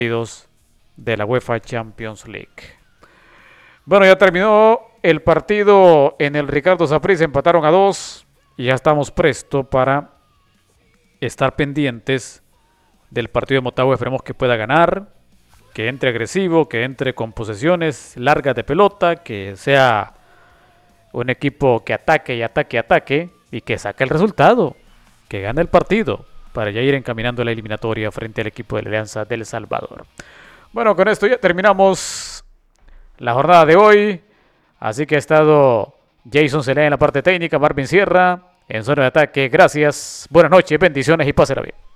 partidos de la UEFA Champions League. Bueno, ya terminó el partido en el Ricardo Saprissa, empataron a 2 y ya estamos presto para estar pendientes del partido de Motagua. Esperemos que pueda ganar, que entre agresivo, que entre con posesiones largas de pelota, que sea un equipo que ataque y ataque y ataque y que saque el resultado, que gane el partido para ya ir encaminando la eliminatoria frente al equipo de la Alianza del Salvador. Bueno, con esto ya terminamos la jornada de hoy. Así que ha estado Jason Celaya en la parte técnica, Marvin Sierra en zona de ataque. Gracias, buenas noches, bendiciones y pásenla bien.